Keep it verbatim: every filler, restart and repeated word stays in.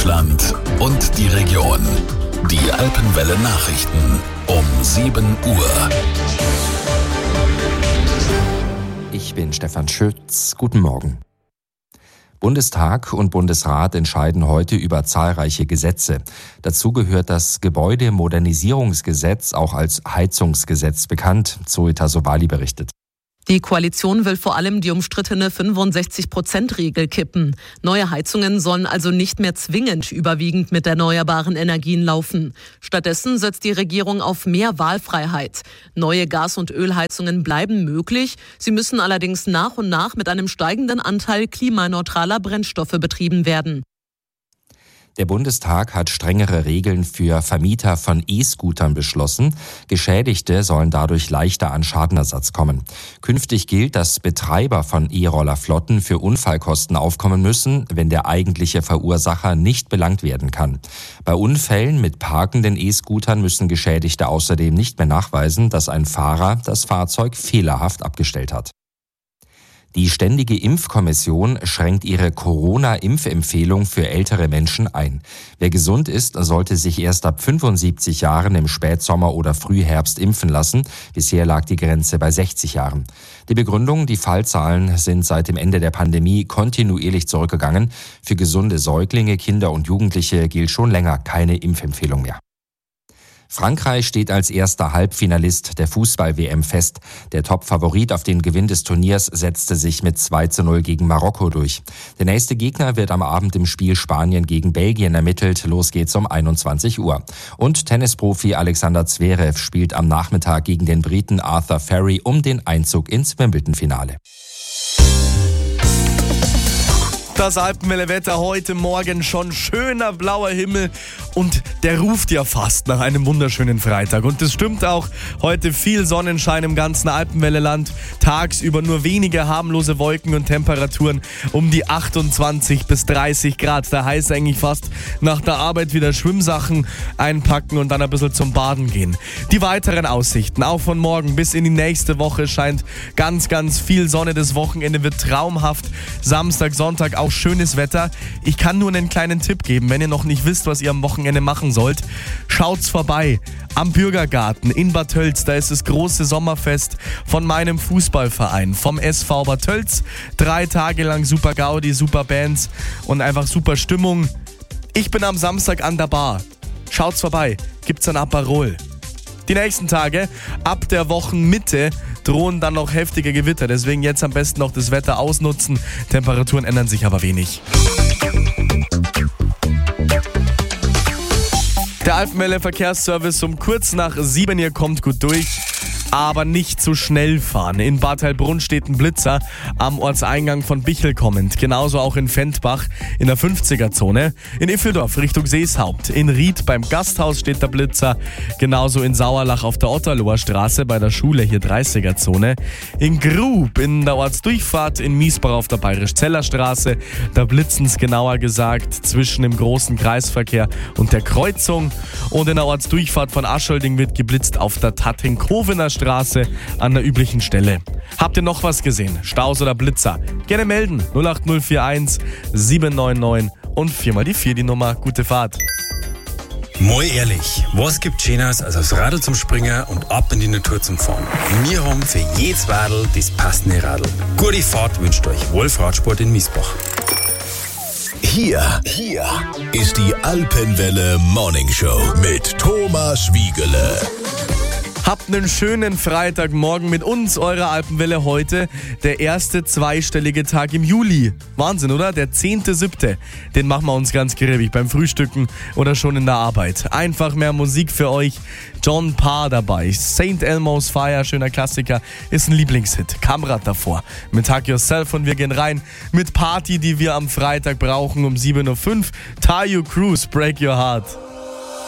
Deutschland und die Region. Die Alpenwelle Nachrichten um sieben Uhr. Ich bin Stefan Schütz. Guten Morgen. Bundestag und Bundesrat entscheiden heute über zahlreiche Gesetze. Dazu gehört das Gebäudemodernisierungsgesetz, auch als Heizungsgesetz bekannt, Zoe Tassovali berichtet. Die Koalition will vor allem die umstrittene fünfundsechzig Prozent Regel kippen. Neue Heizungen sollen also nicht mehr zwingend überwiegend mit erneuerbaren Energien laufen. Stattdessen setzt die Regierung auf mehr Wahlfreiheit. Neue Gas- und Ölheizungen bleiben möglich. Sie müssen allerdings nach und nach mit einem steigenden Anteil klimaneutraler Brennstoffe betrieben werden. Der Bundestag hat strengere Regeln für Vermieter von E-Scootern beschlossen. Geschädigte sollen dadurch leichter an Schadenersatz kommen. Künftig gilt, dass Betreiber von E-Rollerflotten für Unfallkosten aufkommen müssen, wenn der eigentliche Verursacher nicht belangt werden kann. Bei Unfällen mit parkenden E-Scootern müssen Geschädigte außerdem nicht mehr nachweisen, dass ein Fahrer das Fahrzeug fehlerhaft abgestellt hat. Die Ständige Impfkommission schränkt ihre Corona-Impfempfehlung für ältere Menschen ein. Wer gesund ist, sollte sich erst ab fünfundsiebzig Jahren im Spätsommer oder Frühherbst impfen lassen. Bisher lag die Grenze bei sechzig Jahren. Die Begründung, die Fallzahlen sind seit dem Ende der Pandemie kontinuierlich zurückgegangen. Für gesunde Säuglinge, Kinder und Jugendliche gilt schon länger keine Impfempfehlung mehr. Frankreich steht als erster Halbfinalist der Fußball-W M fest. Der Top-Favorit auf den Gewinn des Turniers setzte sich mit zwei zu null gegen Marokko durch. Der nächste Gegner wird am Abend im Spiel Spanien gegen Belgien ermittelt. Los geht's um einundzwanzig Uhr. Und Tennisprofi Alexander Zverev spielt am Nachmittag gegen den Briten Arthur Ferry um den Einzug ins Wimbledon-Finale. Das Alpenwelle-Wetter heute Morgen, schon schöner blauer Himmel und der ruft ja fast nach einem wunderschönen Freitag. Und das stimmt auch, heute viel Sonnenschein im ganzen Alpenwelle-Land, tagsüber nur wenige harmlose Wolken und Temperaturen um die achtundzwanzig bis dreißig Grad. Da heißt eigentlich fast nach der Arbeit wieder Schwimmsachen einpacken und dann ein bisschen zum Baden gehen. Die weiteren Aussichten, auch von morgen bis in die nächste Woche scheint ganz, ganz viel Sonne. Das Wochenende wird traumhaft. Samstag, Sonntag auch schönes Wetter. Ich kann nur einen kleinen Tipp geben, wenn ihr noch nicht wisst, was ihr am Wochenende machen sollt. Schaut's vorbei am Bürgergarten in Bad Tölz. Da ist das große Sommerfest von meinem Fußballverein, vom S V Bad Tölz. Drei Tage lang super Gaudi, super Bands und einfach super Stimmung. Ich bin am Samstag an der Bar. Schaut's vorbei. Gibt's ein Aperol. Die nächsten Tage, ab der Wochenmitte, drohen dann noch heftige Gewitter. Deswegen jetzt am besten noch das Wetter ausnutzen. Temperaturen ändern sich aber wenig. Der Alpenwelle Verkehrsservice um kurz nach sieben Uhr kommt gut durch. Aber nicht zu schnell fahren. In Bad Heilbrunn steht ein Blitzer am Ortseingang von Bichl kommend. Genauso auch in Fendbach in der fünfziger-Zone. In Iffeldorf Richtung Seeshaupt. In Ried beim Gasthaus steht der Blitzer. Genauso in Sauerlach auf der Otterloher Straße bei der Schule hier dreißiger-Zone. In Grub in der Ortsdurchfahrt in Miesbach auf der Bayerisch-Zeller Straße. Da blitzen's genauer gesagt zwischen dem großen Kreisverkehr und der Kreuzung. Und in der Ortsdurchfahrt von Aschölding wird geblitzt auf der Tattinghovener Straße. Straße an der üblichen Stelle. Habt ihr noch was gesehen? Staus oder Blitzer? Gerne melden. null acht null vier eins sieben neun neun und viermal die vier die Nummer. Gute Fahrt. Mal ehrlich, was gibt Schöneres als aufs Radl zum Springen und ab in die Natur zum Fahren? Wir haben für jedes Radl das passende Radl. Gute Fahrt wünscht euch Wolf Radsport in Miesbach. Hier, hier ist die Alpenwelle Morning Show mit Thomas Wiegele. Habt einen schönen Freitagmorgen mit uns, eurer Alpenwelle heute. Der erste zweistellige Tag im Juli. Wahnsinn, oder? Der zehnte siebte Den machen wir uns ganz geriebig beim Frühstücken oder schon in der Arbeit. Einfach mehr Musik für euch. John Parr dabei. Saint Elmo's Fire, schöner Klassiker, ist ein Lieblingshit. Kamrat davor. Mit Hug Yourself und wir gehen rein mit Party, die wir am Freitag brauchen um sieben Uhr fünf. Tayo Cruz, Break Your Heart.